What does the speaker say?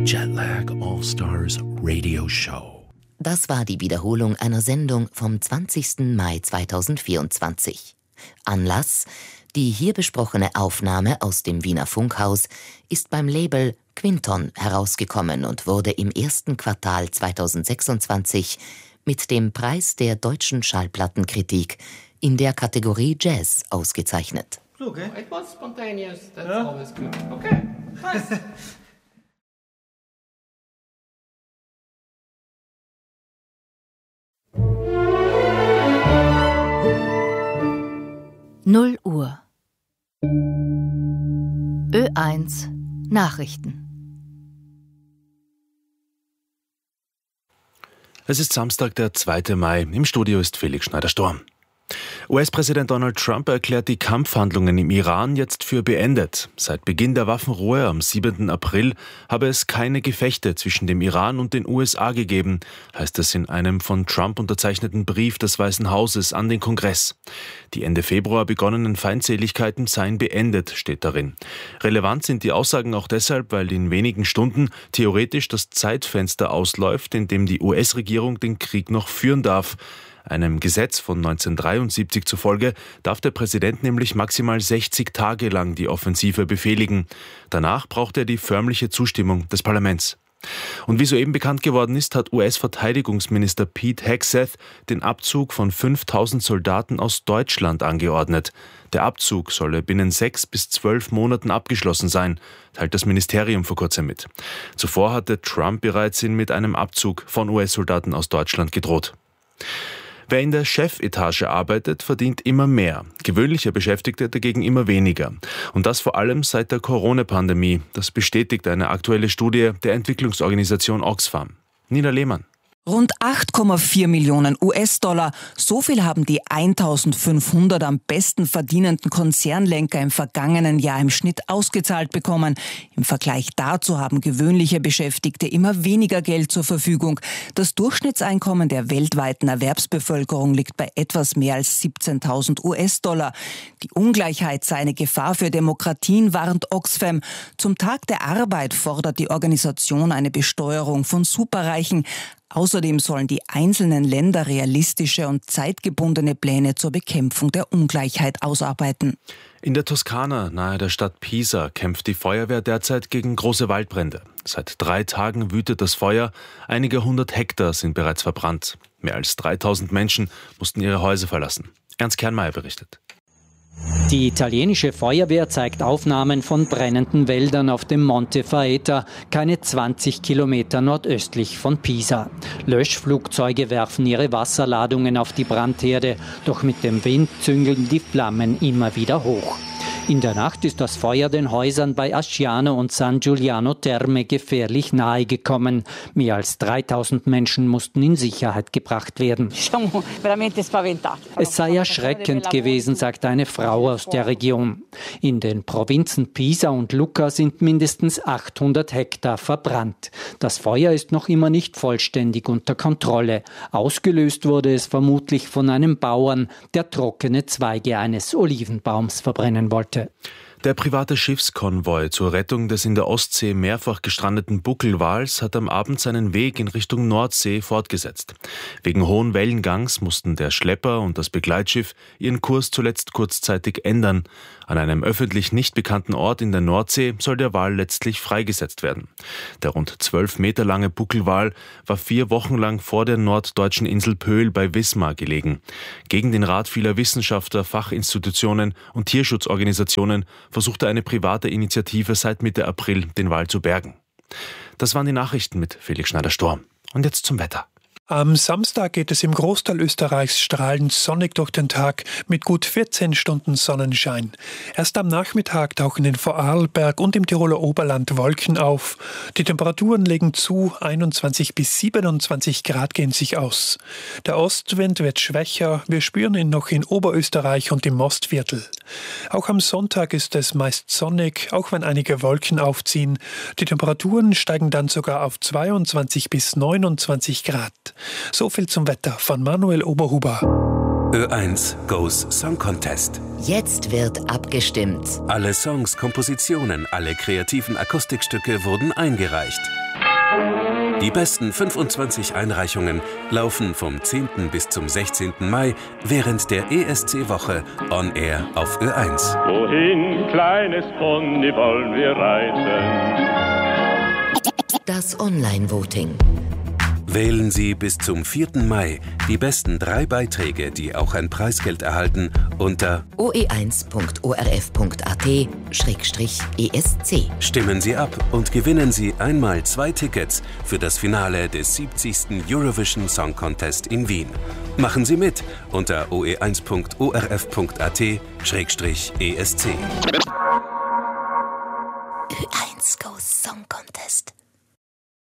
Jetlag All-Stars Radio Show. Das war die Wiederholung einer Sendung vom 20. Mai 2024. Anlass: die hier besprochene Aufnahme aus dem Wiener Funkhaus ist beim Label Quinton herausgekommen und wurde im ersten Quartal 2026 mit dem Preis der deutschen Schallplattenkritik in der Kategorie Jazz ausgezeichnet. Okay. It was spontaneous, that's always good. Okay, nice. Null Uhr. Ö1 Nachrichten. Es ist Samstag, der 2. Mai. Im Studio ist Felix Schneider-Storm. US-Präsident Donald Trump erklärt die Kampfhandlungen im Iran jetzt für beendet. Seit Beginn der Waffenruhe am 7. April habe es keine Gefechte zwischen dem Iran und den USA gegeben, heißt es in einem von Trump unterzeichneten Brief des Weißen Hauses an den Kongress. Die Ende Februar begonnenen Feindseligkeiten seien beendet, steht darin. Relevant sind die Aussagen auch deshalb, weil in wenigen Stunden theoretisch das Zeitfenster ausläuft, in dem die US-Regierung den Krieg noch führen darf. Einem Gesetz von 1973 zufolge darf der Präsident nämlich maximal 60 Tage lang die Offensive befehligen. Danach braucht er die förmliche Zustimmung des Parlaments. Und wie soeben bekannt geworden ist, hat US-Verteidigungsminister Pete Hegseth den Abzug von 5000 Soldaten aus Deutschland angeordnet. Der Abzug solle binnen 6 bis 12 Monaten abgeschlossen sein, teilt das Ministerium vor kurzem mit. Zuvor hatte Trump bereits mit einem Abzug von US-Soldaten aus Deutschland gedroht. Wer in der Chefetage arbeitet, verdient immer mehr. Gewöhnliche Beschäftigte dagegen immer weniger. Und das vor allem seit der Corona-Pandemie. Das bestätigt eine aktuelle Studie der Entwicklungsorganisation Oxfam. Nina Lehmann. Rund 8,4 Millionen US-Dollar, so viel haben die 1500 am besten verdienenden Konzernlenker im vergangenen Jahr im Schnitt ausgezahlt bekommen. Im Vergleich dazu haben gewöhnliche Beschäftigte immer weniger Geld zur Verfügung. Das Durchschnittseinkommen der weltweiten Erwerbsbevölkerung liegt bei etwas mehr als 17.000 US-Dollar. Die Ungleichheit sei eine Gefahr für Demokratien, warnt Oxfam. Zum Tag der Arbeit fordert die Organisation eine Besteuerung von Superreichen. Außerdem sollen die einzelnen Länder realistische und zeitgebundene Pläne zur Bekämpfung der Ungleichheit ausarbeiten. In der Toskana, nahe der Stadt Pisa, kämpft die Feuerwehr derzeit gegen große Waldbrände. Seit 3 Tagen wütet das Feuer. Einige 100 Hektar sind bereits verbrannt. Mehr als 3000 Menschen mussten ihre Häuser verlassen. Ernst Kernmeier berichtet. Die italienische Feuerwehr zeigt Aufnahmen von brennenden Wäldern auf dem Monte Faeta, keine 20 Kilometer nordöstlich von Pisa. Löschflugzeuge werfen ihre Wasserladungen auf die Brandherde, doch mit dem Wind züngeln die Flammen immer wieder hoch. In der Nacht ist das Feuer den Häusern bei Asciano und San Giuliano Terme gefährlich nahe gekommen. Mehr als 3000 Menschen mussten in Sicherheit gebracht werden. Es sei erschreckend gewesen, sagt eine Frau aus der Region. In den Provinzen Pisa und Lucca sind mindestens 800 Hektar verbrannt. Das Feuer ist noch immer nicht vollständig unter Kontrolle. Ausgelöst wurde es vermutlich von einem Bauern, der trockene Zweige eines Olivenbaums verbrennen wollte. Der private Schiffskonvoi zur Rettung des in der Ostsee mehrfach gestrandeten Buckelwals hat am Abend seinen Weg in Richtung Nordsee fortgesetzt. Wegen hohen Wellengangs mussten der Schlepper und das Begleitschiff ihren Kurs zuletzt kurzzeitig ändern. An einem öffentlich nicht bekannten Ort in der Nordsee soll der Wal letztlich freigesetzt werden. Der rund 12 Meter lange Buckelwal war 4 Wochen lang vor der norddeutschen Insel Pöhl bei Wismar gelegen. Gegen den Rat vieler Wissenschaftler, Fachinstitutionen und Tierschutzorganisationen versuchte eine private Initiative seit Mitte April, den Wal zu bergen. Das waren die Nachrichten mit Felix Schneider-Storm. Und jetzt zum Wetter. Am Samstag geht es im Großteil Österreichs strahlend sonnig durch den Tag mit gut 14 Stunden Sonnenschein. Erst am Nachmittag tauchen in Vorarlberg und im Tiroler Oberland Wolken auf. Die Temperaturen legen zu, 21 bis 27 Grad gehen sich aus. Der Ostwind wird schwächer, wir spüren ihn noch in Oberösterreich und im Mostviertel. Auch am Sonntag ist es meist sonnig, auch wenn einige Wolken aufziehen. Die Temperaturen steigen dann sogar auf 22 bis 29 Grad. So viel zum Wetter von Manuel Oberhuber. Ö1 Goes Song Contest. Jetzt wird abgestimmt. Alle Songs, Kompositionen, alle kreativen Akustikstücke wurden eingereicht. Die besten 25 Einreichungen laufen vom 10. bis zum 16. Mai während der ESC-Woche on Air auf Ö1. Wohin, kleines Pony, wollen wir reisen? Das Online-Voting. Wählen Sie bis zum 4. Mai die besten 3 Beiträge, die auch ein Preisgeld erhalten, unter oe1.orf.at/ESC. Stimmen Sie ab und gewinnen Sie einmal 2 Tickets für das Finale des 70. Eurovision Song Contest in Wien. Machen Sie mit unter oe1.orf.at/ESC. Ö1 Goes Song Contest.